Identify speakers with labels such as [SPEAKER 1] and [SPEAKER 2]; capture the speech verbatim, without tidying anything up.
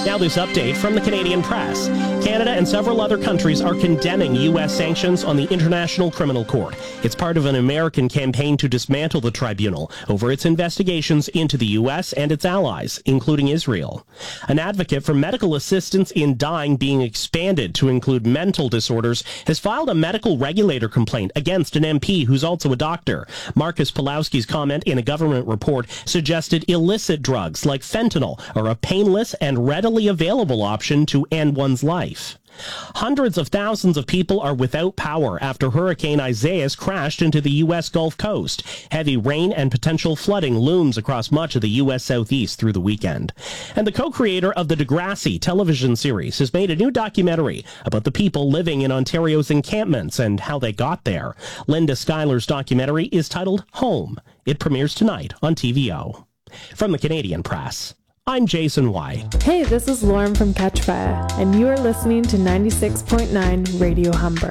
[SPEAKER 1] Now this update from the Canadian Press. Canada and several other countries are condemning U S sanctions on the International Criminal Court. It's part of an American campaign to dismantle the tribunal over its investigations into the U S and its allies, including Israel. An advocate for medical assistance in dying being expanded to include mental disorders has filed a medical regulator complaint against an M P who's also a doctor. Marcus Pulowski's comment in a government report suggested illicit drugs like fentanyl are a painless and readily available option to end one's life. Hundreds of thousands of people are without power after Hurricane Isaias crashed into the U S Gulf Coast. Heavy rain and potential flooding looms across much of the U S Southeast through the weekend. And the co-creator of the Degrassi television series has made a new documentary about the people living in Ontario's encampments and how they got there. Linda Schuyler's documentary is titled Home. It premieres tonight on T V O. From the Canadian Press, I'm Jason White.
[SPEAKER 2] Hey, this is Lauren from Catchfire, and you are listening to ninety-six point nine Radio Humber.